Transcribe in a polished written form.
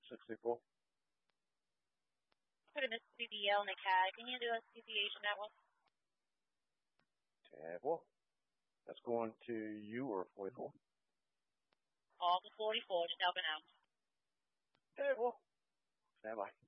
624. Put a Mississippi DL in a CAD. Can you do a CCH on that one? Tab 1. That's going to you or 44? All for 44, just helping out. Tab 1. Stand by.